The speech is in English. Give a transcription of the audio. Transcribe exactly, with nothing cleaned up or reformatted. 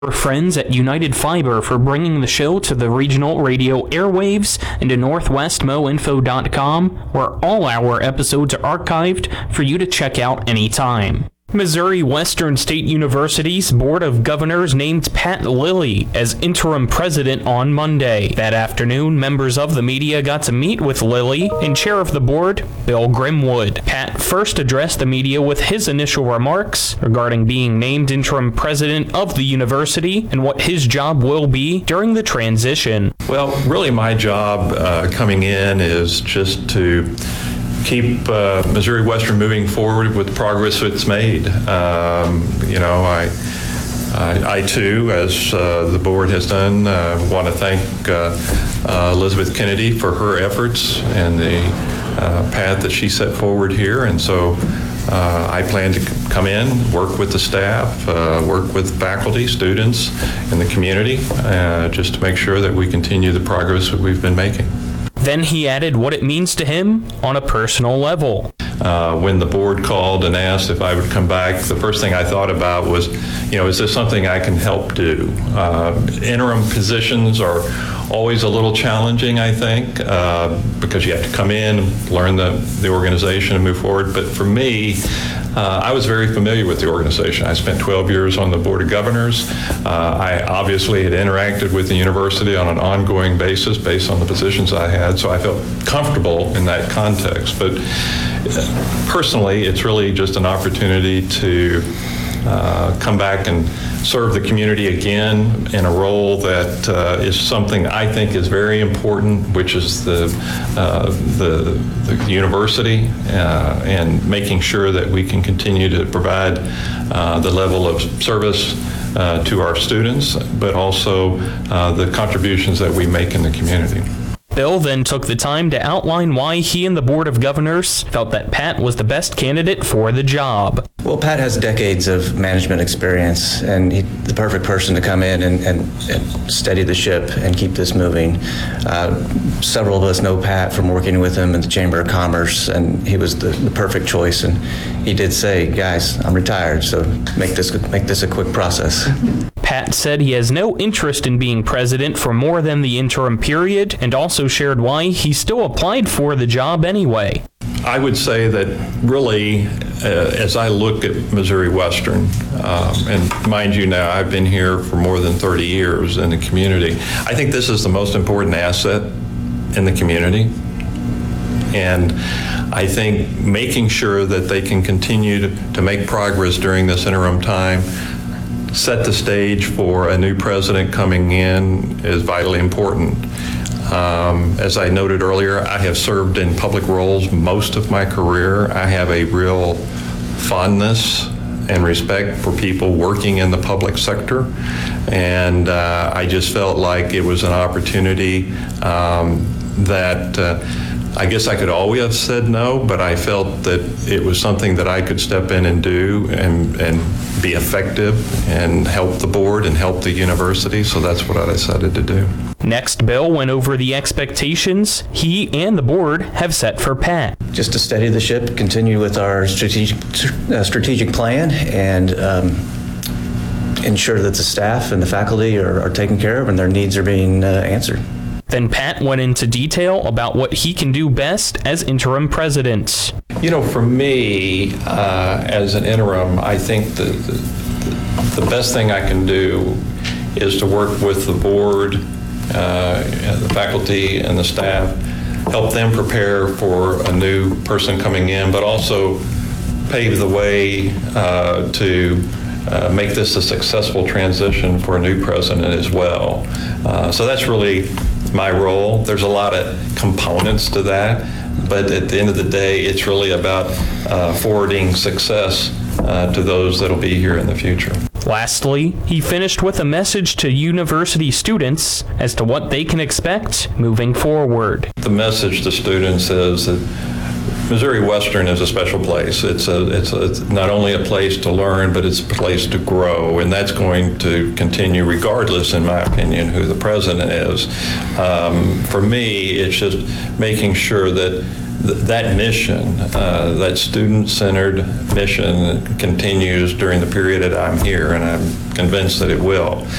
Our friends at United Fiber for bringing the show to the regional radio airwaves and to northwest mo info dot com, where all our episodes are archived for you to check out anytime. Missouri Western State University's Board of Governors named Pat Lilly as interim president on Monday. That afternoon, members of the media got to meet with Lilly and chair of the board, Bill Grimwood. Pat first addressed the media with his initial remarks regarding being named interim president of the university and what his job will be during the transition. Well, really my job uh, coming in is just to keep uh, Missouri Western moving forward with the progress it's made. Um, you know, I, I, I too, as uh, the board has done, uh, want to thank uh, uh, Elizabeth Kennedy for her efforts and the uh, path that she set forward here. And so uh, I plan to come in, work with the staff, uh, work with faculty, students, and the community, uh, just to make sure that we continue the progress that we've been making. Then he added what it means to him on a personal level. Uh, when the board called and asked if I would come back, the first thing I thought about was, you know, is this something I can help do? Uh, interim positions are always a little challenging, I think, uh, because you have to come in, learn the, the organization and move forward. But for me, Uh, I was very familiar with the organization. I spent twelve years on the Board of Governors. Uh, I obviously had interacted with the university on an ongoing basis based on the positions I had, so I felt comfortable in that context. But personally, it's really just an opportunity to uh, come back and serve the community again in a role that uh, is something I think is very important, which is the uh, the, the university uh, and making sure that we can continue to provide uh, the level of service uh, to our students, but also uh, the contributions that we make in the community. Bill then took the time to outline why he and the Board of Governors felt that Pat was the best candidate for the job. Well, Pat has decades of management experience, and he's the perfect person to come in and, and, and steady the ship and keep this moving. Uh, several of us know Pat from working with him in the Chamber of Commerce, and he was the, the perfect choice. And he did say, "Guys, I'm retired, so make this make this a quick process." Pat said he has no interest in being president for more than the interim period, and also shared why he still applied for the job anyway. I would say that really, uh, as I look at Missouri Western, um, and mind you now, I've been here for more than thirty years in the community, I think this is the most important asset in the community. And I think making sure that they can continue to, to make progress during this interim time, set the stage for a new president coming in, is vitally important. Um, as I noted earlier, I have served in public roles most of my career. I have a real fondness and respect for people working in the public sector, and uh, I just felt like it was an opportunity um, that uh, I guess I could always have said no, but I felt that it was something that I could step in and do and, and be effective and help the board and help the university, so that's what I decided to do. Next, Bill went over the expectations he and the board have set for Pat. Just to steady the ship, continue with our strategic uh, strategic plan, and um, ensure that the staff and the faculty are, are taken care of and their needs are being uh, answered. Then Pat went into detail about what he can do best as interim president. You know, for me, uh, as an interim, I think the, the, the best thing I can do is to work with the board, uh, the faculty, and the staff, help them prepare for a new person coming in, but also pave the way uh, to uh, make this a successful transition for a new president as well. Uh, so that's really my role. There's a lot of components to that, but at the end of the day, it's really about uh, forwarding success uh, to those that'll be here in the future. Lastly, he finished with a message to university students as to what they can expect moving forward. The message to students is that Missouri Western is a special place. It's a, it's a, it's not only a place to learn, but it's a place to grow, and that's going to continue regardless, in my opinion, who the president is. Um, for me, it's just making sure that th- that mission, uh, that student-centered mission continues during the period that I'm here, and I'm convinced that it will.